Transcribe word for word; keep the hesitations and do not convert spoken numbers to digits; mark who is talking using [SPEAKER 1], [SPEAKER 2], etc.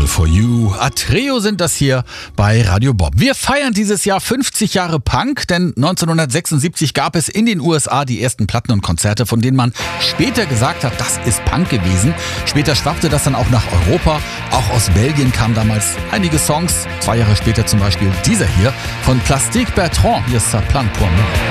[SPEAKER 1] for You. Atreo sind das hier bei Radio Bob. Wir feiern dieses Jahr fünfzig Jahre Punk, denn neunzehnhundertsechsundsiebzig gab es in den U S A die ersten Platten und Konzerte, von denen man später gesagt hat, das ist Punk gewesen. Später schwappte das dann auch nach Europa. Auch aus Belgien kamen damals einige Songs. Zwei Jahre später zum Beispiel dieser hier von Plastique Bertrand. Hier ist Ça plane pour moi.